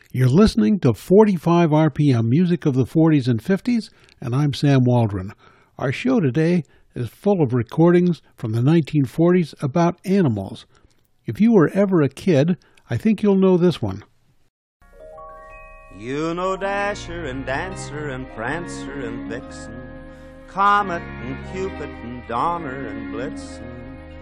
You're listening to 45 RPM, music of the 40s and 50s, and I'm Sam Waldron. Our show today is full of recordings from the 1940s about animals. If you were ever a kid, I think you'll know this one. You know Dasher and Dancer and Prancer and Vixen, Comet and Cupid and Donner and Blitzen.